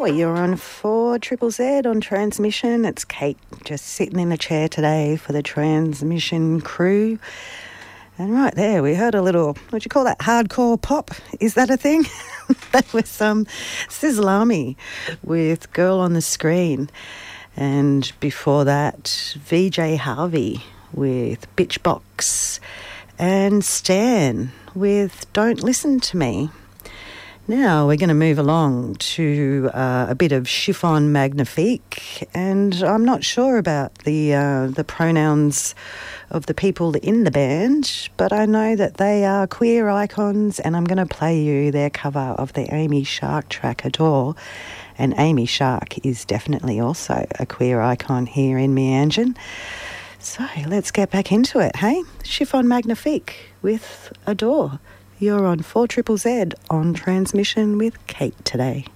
You're on 4 Triple Z on transmission. It's Kate just sitting in a chair today for the transmission crew. And right there, we heard a little, what do you call that, hardcore pop? Is that a thing? That was some Sizzle Army with Girl on the Screen. And before that, VJ Harvey with Bitchbox. And Stan with Don't Listen to Me. Now we're going to move along to a bit of Chiffon Magnifique, and I'm not sure about the pronouns of the people in the band, but I know that they are queer icons, and I'm going to play you their cover of the Amy Shark track Adore. And Amy Shark is definitely also a queer icon here in Meanjin. So let's get back into it, hey? Chiffon Magnifique with Adore. You're on 4 Triple Z on transmission with Kate today.